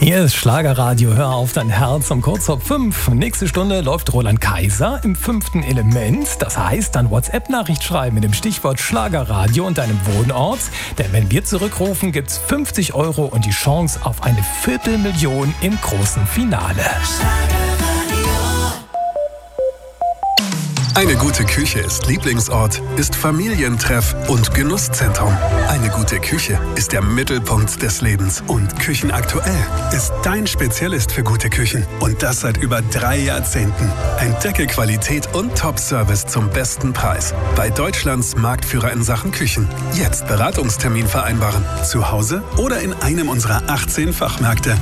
Hier ist Schlagerradio, hör auf dein Herz um kurz vor 5. Nächste Stunde läuft Roland Kaiser im 5. Element. Das heißt, dann WhatsApp-Nachricht schreiben mit dem Stichwort Schlagerradio und deinem Wohnort. Denn wenn wir zurückrufen, gibt's 50 € und die Chance auf eine Viertelmillion im großen Finale. Eine gute Küche ist Lieblingsort, ist Familientreff und Genusszentrum. Eine gute Küche ist der Mittelpunkt des Lebens. Und Küchenaktuell ist dein Spezialist für gute Küchen. Und das seit über 3 Jahrzehnten. Entdecke Qualität und Top-Service zum besten Preis. Bei Deutschlands Marktführer in Sachen Küchen. Jetzt Beratungstermin vereinbaren. Zu Hause oder in einem unserer 18 Fachmärkte.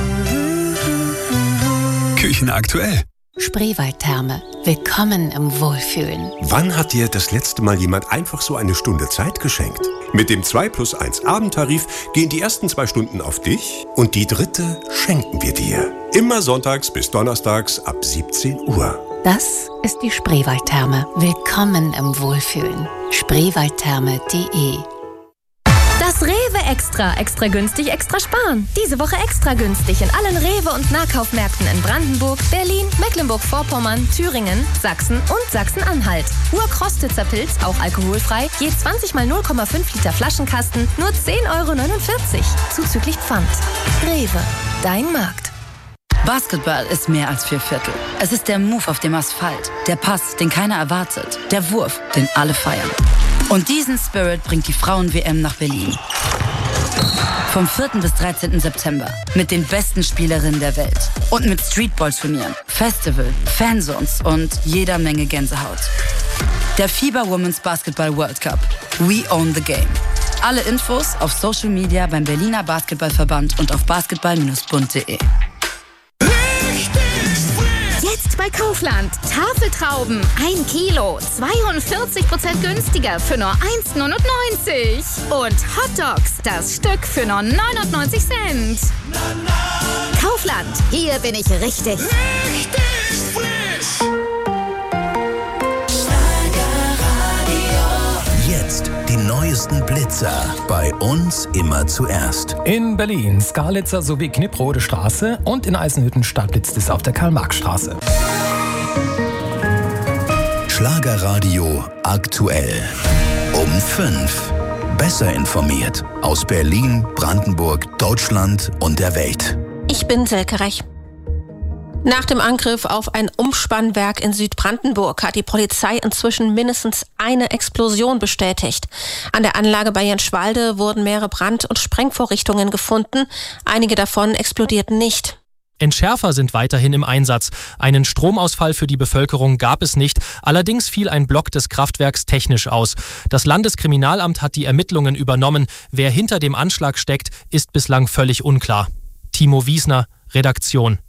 Küchenaktuell. Spreewaldtherme. Willkommen im Wohlfühlen. Wann hat dir das letzte Mal jemand einfach so eine Stunde Zeit geschenkt? Mit dem 2+1 Abendtarif gehen die ersten 2 Stunden auf dich und die 3. schenken wir dir. Immer sonntags bis donnerstags ab 17 Uhr. Das ist die Spreewaldtherme. Willkommen im Wohlfühlen. Spreewaldtherme.de. Das Rewe Extra. Extra günstig, extra sparen. Diese Woche extra günstig in allen Rewe- und Nahkaufmärkten in Brandenburg, Berlin, Mecklenburg-Vorpommern, Thüringen, Sachsen und Sachsen-Anhalt. Urkrostitzer Pilz, auch alkoholfrei, je 20 mal 0,5 Liter Flaschenkasten, nur 10,49 €. Zuzüglich Pfand. Rewe, dein Markt. Basketball ist mehr als 4/4. Es ist der Move auf dem Asphalt, der Pass, den keiner erwartet, der Wurf, den alle feiern. Und diesen Spirit bringt die Frauen-WM nach Berlin. Vom 4. bis 13. September. Mit den besten Spielerinnen der Welt. Und mit Streetball-Turnieren, Festival, Fanzones und jeder Menge Gänsehaut. Der FIBA Women's Basketball World Cup. We own the game. Alle Infos auf Social Media beim Berliner Basketballverband und auf basketball-bund.de. Jetzt bei Kaufland. Tafeltrauben, 1 Kilo, 42% günstiger für nur 1,99 €. Und Hotdogs, das Stück für nur 99 Cent. Kaufland, hier bin ich richtig. Richtig frisch. Jetzt die neuesten Blitzer. Bei uns immer zuerst. In Berlin, Skalitzer sowie Knipprode Straße und in Eisenhüttenstadt blitzt es auf der Karl-Marx-Straße. Schlagerradio aktuell. Um 5. Besser informiert. Aus Berlin, Brandenburg, Deutschland und der Welt. Ich bin Silke Rech. Nach dem Angriff auf ein Umspannwerk in Südbrandenburg hat die Polizei inzwischen mindestens eine Explosion bestätigt. An der Anlage bei Jenschwalde wurden mehrere Brand- und Sprengvorrichtungen gefunden. Einige davon explodierten nicht. Entschärfer sind weiterhin im Einsatz. Einen Stromausfall für die Bevölkerung gab es nicht. Allerdings fiel ein Block des Kraftwerks technisch aus. Das Landeskriminalamt hat die Ermittlungen übernommen. Wer hinter dem Anschlag steckt, ist bislang völlig unklar. Timo Wiesner, Redaktion.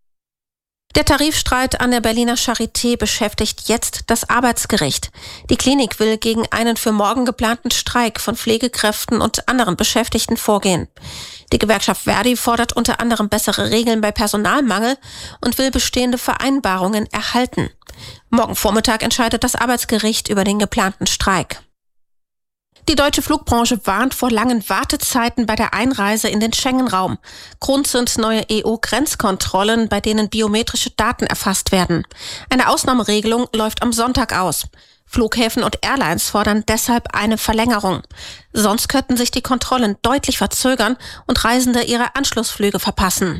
Der Tarifstreit an der Berliner Charité beschäftigt jetzt das Arbeitsgericht. Die Klinik will gegen einen für morgen geplanten Streik von Pflegekräften und anderen Beschäftigten vorgehen. Die Gewerkschaft Verdi fordert unter anderem bessere Regeln bei Personalmangel und will bestehende Vereinbarungen erhalten. Morgen Vormittag entscheidet das Arbeitsgericht über den geplanten Streik. Die deutsche Flugbranche warnt vor langen Wartezeiten bei der Einreise in den Schengen-Raum. Grund sind neue EU-Grenzkontrollen, bei denen biometrische Daten erfasst werden. Eine Ausnahmeregelung läuft am Sonntag aus. Flughäfen und Airlines fordern deshalb eine Verlängerung. Sonst könnten sich die Kontrollen deutlich verzögern und Reisende ihre Anschlussflüge verpassen.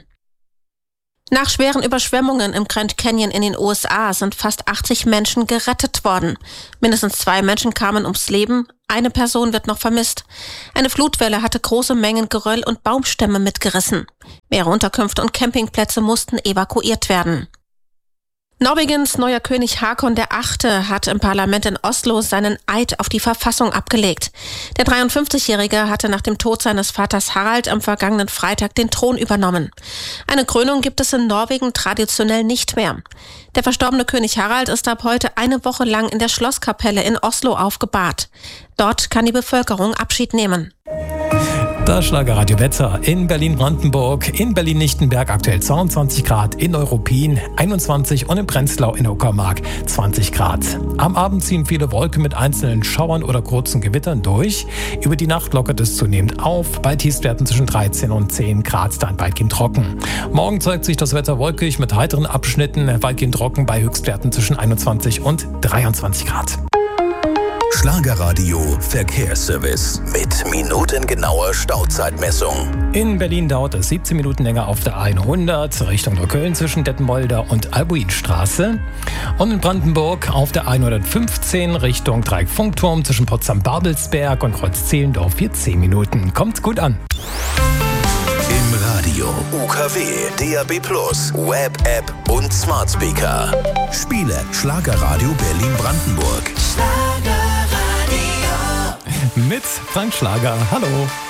Nach schweren Überschwemmungen im Grand Canyon in den USA sind fast 80 Menschen gerettet worden. Mindestens 2 Menschen kamen ums Leben, eine Person wird noch vermisst. Eine Flutwelle hatte große Mengen Geröll und Baumstämme mitgerissen. Mehrere Unterkünfte und Campingplätze mussten evakuiert werden. Norwegens neuer König Haakon VIII. Hat im Parlament in Oslo seinen Eid auf die Verfassung abgelegt. Der 53-Jährige hatte nach dem Tod seines Vaters Harald am vergangenen Freitag den Thron übernommen. Eine Krönung gibt es in Norwegen traditionell nicht mehr. Der verstorbene König Harald ist ab heute eine Woche lang in der Schlosskapelle in Oslo aufgebahrt. Dort kann die Bevölkerung Abschied nehmen. Das Schlagerradio-Wetter in Berlin-Brandenburg, in Berlin-Lichtenberg aktuell 22 Grad, in Neuruppin 21 und in Prenzlau in Uckermark 20 Grad. Am Abend ziehen viele Wolken mit einzelnen Schauern oder kurzen Gewittern durch. Über die Nacht lockert es zunehmend auf, bei Tiefstwerten zwischen 13 und 10 Grad, dann weitgehend trocken. Morgen zeigt sich das Wetter wolkig mit heiteren Abschnitten, weitgehend trocken bei Höchstwerten zwischen 21 und 23 Grad. Schlagerradio Verkehrsservice mit minutengenauer Stauzeitmessung. In Berlin dauert es 17 Minuten länger auf der 100 Richtung Neukölln zwischen Detmolder und Albuinstraße. Und in Brandenburg auf der 115 Richtung Dreieck-Funkturm zwischen Potsdam-Babelsberg und Kreuz-Zehlendorf für 10 Minuten. Kommt gut an. Im Radio, UKW, DAB+, Web, App und Smart Speaker. Spiele Schlagerradio Berlin-Brandenburg. Mit Frank Schlager. Hallo.